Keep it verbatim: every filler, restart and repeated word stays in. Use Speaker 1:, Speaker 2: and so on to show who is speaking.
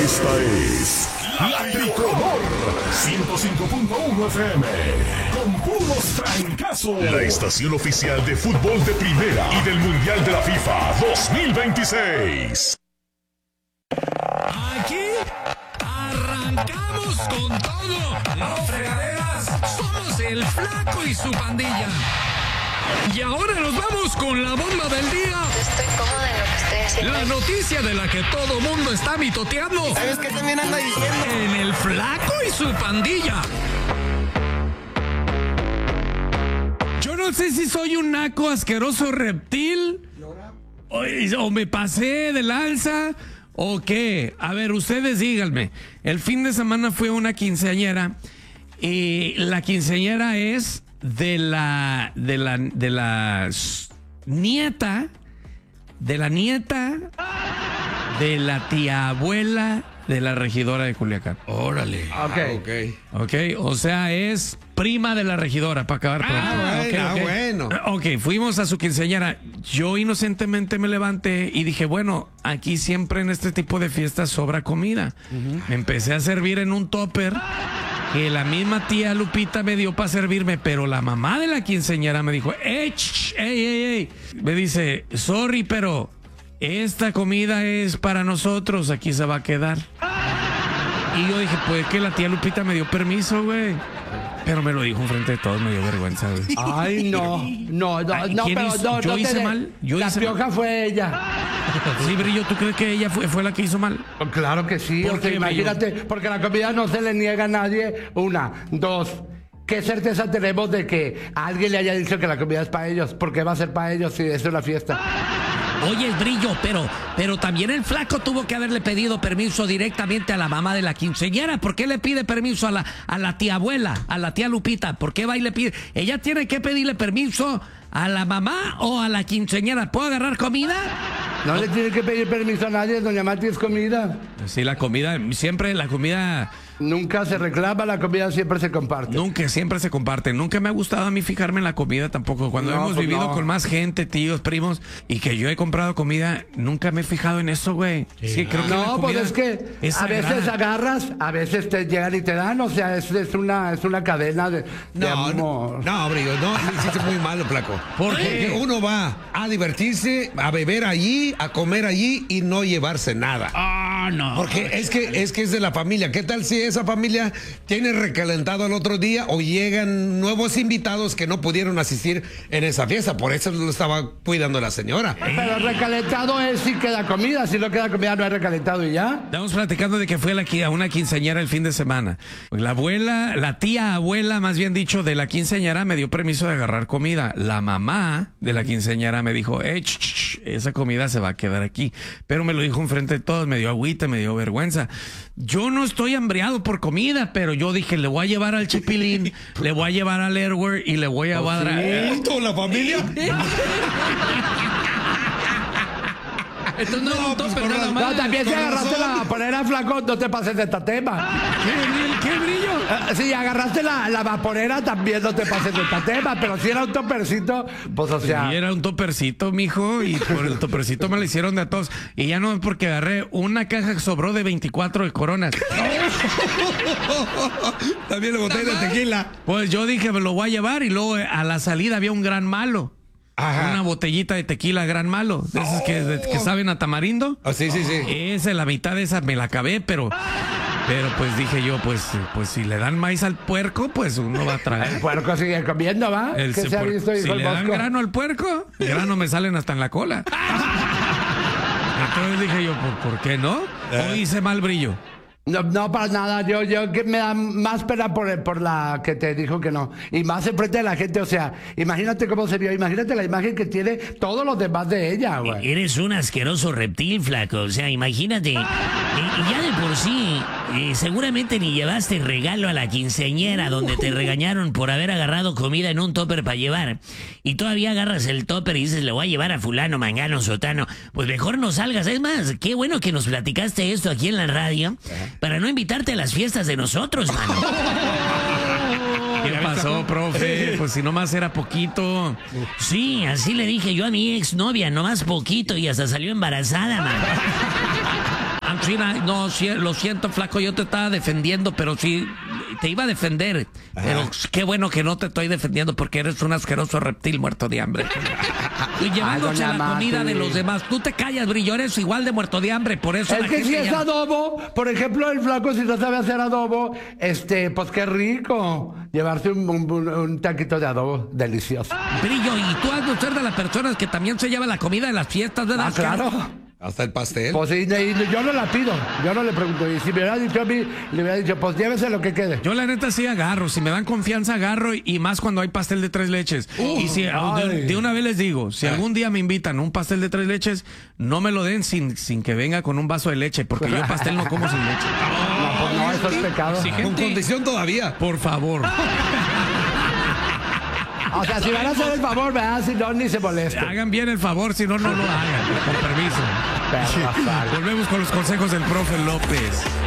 Speaker 1: Esta es La Tricolor ciento cinco punto uno F M con puros trancazos. La estación oficial de fútbol de primera y del Mundial de la FIFA dos mil veintiséis.
Speaker 2: Aquí arrancamos con todo. Los fregaderas somos el Flaco y su pandilla. Y ahora nos vamos con la bomba del día.
Speaker 3: Estoy cómoda en lo que estoy haciendo.
Speaker 2: La noticia de la que todo mundo está mitoteando.
Speaker 3: ¿Sabes qué también anda diciendo?
Speaker 2: En el Flaco y su pandilla. Yo no sé si soy un naco asqueroso reptil o, o me pasé de lanza o qué. A ver, ustedes díganme. El fin de semana fue una quinceañera y la quinceañera es de la de la de la nieta de la nieta de la tía abuela de la regidora de Culiacán.
Speaker 4: Órale.
Speaker 5: Ok.
Speaker 2: Ok. Ok, o sea, es prima de la regidora, para acabar pronto.
Speaker 4: Ah,
Speaker 2: Ok,
Speaker 4: bueno,
Speaker 2: ok.
Speaker 4: bueno.
Speaker 2: Ok, fuimos a su quinceañera. Yo inocentemente me levanté y dije, bueno, aquí siempre en este tipo de fiestas sobra comida. Uh-huh. Me empecé a servir en un topper que la misma tía Lupita me dio para servirme, pero la mamá de la quinceañera me dijo, ¡ey, ey, ey, ey! Me dice, sorry, pero esta comida es para nosotros, aquí se va a quedar. Y yo dije, pues que la tía Lupita me dio permiso, güey. Pero me lo dijo enfrente de todos, me dio vergüenza, güey.
Speaker 5: Ay, no, no, no,
Speaker 2: Ay,
Speaker 5: no,
Speaker 2: ¿quién
Speaker 5: pero
Speaker 2: hizo?
Speaker 5: no,
Speaker 2: ¿Yo
Speaker 5: no
Speaker 2: hice
Speaker 5: te-
Speaker 2: mal? ¿Yo
Speaker 5: la
Speaker 2: hice
Speaker 5: pioja
Speaker 2: mal?
Speaker 5: fue ella.
Speaker 2: Sí, Brillo, ¿tú crees que ella fue, fue la que hizo mal?
Speaker 5: Claro que sí,
Speaker 2: ¿Por
Speaker 5: o sea,
Speaker 2: qué,
Speaker 5: imagínate, porque la comida no se le niega a nadie. Una, dos, ¿qué certeza tenemos de que a alguien le haya dicho que la comida es para ellos? ¿Por qué va a ser para ellos si es una fiesta?
Speaker 6: Oye, Brillo, pero, pero también el Flaco tuvo que haberle pedido permiso directamente a la mamá de la quinceañera. ¿Por qué le pide permiso a la, a la tía abuela, a la tía Lupita? ¿Por qué va y le pide? Ella tiene que pedirle permiso a la mamá o a la quinceañera. ¿Puedo agarrar comida?
Speaker 5: No le tiene que pedir permiso a nadie, doña Mati, es comida.
Speaker 2: Sí, la comida, siempre la comida...
Speaker 5: Nunca se reclama, la comida siempre se comparte.
Speaker 2: Nunca, siempre se comparte. Nunca me ha gustado a mí fijarme en la comida tampoco. Cuando
Speaker 5: No,
Speaker 2: hemos
Speaker 5: pues
Speaker 2: vivido
Speaker 5: no.
Speaker 2: con más gente, tíos, primos, y que yo he comprado comida, nunca me he fijado en eso, güey. Es que creo que la
Speaker 5: No, pues
Speaker 2: comida
Speaker 5: es que
Speaker 2: es
Speaker 5: a veces
Speaker 2: sagrada.
Speaker 5: agarras, a veces te llegan y te dan, o sea, es, es una es una cadena de, de
Speaker 4: No,
Speaker 5: amor.
Speaker 4: no, no, Brillo, no, lo hiciste muy malo, Flaco.
Speaker 2: ¿Por qué?
Speaker 4: Porque uno va a divertirse, a beber allí, a comer allí y no llevarse nada.
Speaker 6: Ah, no.
Speaker 4: Porque es que, es que es de la familia. ¿Qué tal si esa familia tiene recalentado al otro día o llegan nuevos invitados que no pudieron asistir en esa fiesta? Por eso lo estaba cuidando la señora.
Speaker 5: Pero recalentado es si queda comida, si no queda comida no es recalentado y ya.
Speaker 2: Estamos platicando de que fue la, qui- a una quinceañera el fin de semana. La abuela, la tía abuela, más bien dicho, de la quinceañera me dio permiso de agarrar comida. La mamá de la quinceañera me dijo, eh, ch, ch, ch, esa comida se va a quedar aquí. Pero me lo dijo enfrente de todos, me dio agüita, me dio vergüenza. Yo no estoy hambriado por comida, pero yo dije, le voy a llevar al Chipilín, le voy a llevar al Airware y le voy a llevar a...
Speaker 4: ¿Toda la familia?
Speaker 6: Esto no, es un topper nada
Speaker 5: No,
Speaker 6: más.
Speaker 5: también si
Speaker 4: con
Speaker 5: agarraste
Speaker 4: razón.
Speaker 5: la vaporera, Flaco, no te pases de esta tema.
Speaker 2: ¿Qué, qué brillo?
Speaker 5: Eh, Si agarraste la, la vaporera, también no te pases de esta tema, pero si era un topercito, pues o sea...
Speaker 2: Y era un topercito, mijo, y por el topercito me lo hicieron de a todos. Y ya no es porque agarré una caja que sobró de veinticuatro de coronas.
Speaker 4: También le boté de tequila.
Speaker 2: Pues yo dije, me lo voy a llevar, y luego eh, a la salida había un gran malo.
Speaker 4: Ajá.
Speaker 2: Una botellita de tequila gran malo, de esas que, de- que saben a tamarindo.
Speaker 4: Oh, sí, sí, sí.
Speaker 2: Esa, la mitad de esa me la acabé, pero... Pero pues dije yo, pues, pues si le dan maíz al puerco, pues uno va a
Speaker 5: El
Speaker 2: traer.
Speaker 5: puerco sigue comiendo, ¿va?
Speaker 2: El
Speaker 5: ¿Qué se ha
Speaker 2: puer-
Speaker 5: visto,
Speaker 2: si
Speaker 5: hijo el
Speaker 2: le dan
Speaker 5: Bosco?
Speaker 2: grano al puerco, grano me salen hasta en la cola. Entonces dije yo, ¿por, por qué no? O hice mal, Brillo.
Speaker 5: No, no, para nada. Yo, yo que me da más pena por, por la que te dijo que no. Y más enfrente de la gente. O sea, imagínate cómo se vio. Imagínate la imagen que tiene todos los demás de ella, güey.
Speaker 6: Eres un asqueroso reptil, Flaco. O sea, imagínate. eh, y ya de por sí, eh, seguramente ni llevaste regalo a la quinceañera donde te regañaron por haber agarrado comida en un topper para llevar. Y todavía agarras el topper y dices, le voy a llevar a fulano, mangano, sotano. Pues mejor no salgas. Es más, qué bueno que nos platicaste esto aquí en la radio para no invitarte a las fiestas de nosotros, mano.
Speaker 2: ¿Qué pasó, profe? Pues si nomás era poquito.
Speaker 6: Sí, así le dije yo a mi exnovia, nomás poquito y hasta salió embarazada, man. Aunque
Speaker 2: sí, no, sí, lo siento, flaco, yo te estaba defendiendo, pero sí, te iba a defender. Ajá. Pero qué bueno que no te estoy defendiendo porque eres un asqueroso reptil muerto de hambre. Y llevándose
Speaker 5: Ay,
Speaker 2: la comida
Speaker 5: Mati.
Speaker 2: de los demás. Tú te callas, Brillo, eres igual de muerto de hambre, por eso
Speaker 5: Es
Speaker 2: la
Speaker 5: que
Speaker 2: gente
Speaker 5: si es
Speaker 2: llama-
Speaker 5: adobo, por ejemplo, el flaco si no sabe hacer adobo, este, pues qué rico. Llevarse un, un, un taquito de adobo delicioso.
Speaker 2: Brillo, y tú has de ser de las personas que también se lleva la comida de las fiestas, ¿verdad?
Speaker 5: Ah, claro.
Speaker 4: Hasta el pastel.
Speaker 5: Pues y, y yo no la pido, yo no le pregunto. Y si me hubiera dicho a mí, le hubiera dicho, pues llévese lo que quede.
Speaker 2: Yo la neta sí agarro, si me dan confianza agarro y, y más cuando hay pastel de tres leches.
Speaker 5: Uh,
Speaker 2: y si
Speaker 5: ay.
Speaker 2: de, de una vez les digo, si algún día me invitan a un pastel de tres leches, no me lo den sin, sin que venga con un vaso de leche, porque yo pastel no como sin leche.
Speaker 5: No, pues no, eso es pecado.
Speaker 2: Exigente.
Speaker 4: Con condición todavía.
Speaker 2: Por favor.
Speaker 5: O sea, si van a hacer el favor, ¿verdad? Si no, ni se molesten.
Speaker 2: Hagan bien el favor, si no, no lo hagan. Con permiso.
Speaker 5: Perra sal.
Speaker 2: Volvemos con los consejos del profe López.